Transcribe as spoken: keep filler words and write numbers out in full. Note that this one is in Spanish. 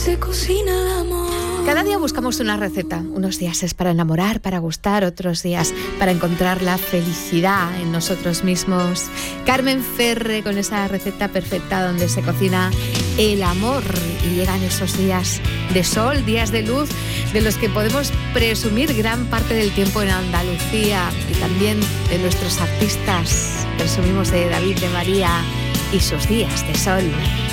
se cocina el amor. Cada día buscamos una receta. Unos días es para enamorar, para gustar, otros días para encontrar la felicidad en nosotros mismos. Carmen Ferre con esa receta perfecta donde se cocina el amor y llegan esos días de sol, días de luz, de los que podemos presumir gran parte del tiempo en Andalucía y también de nuestros artistas. Presumimos de David de María y sus días de sol.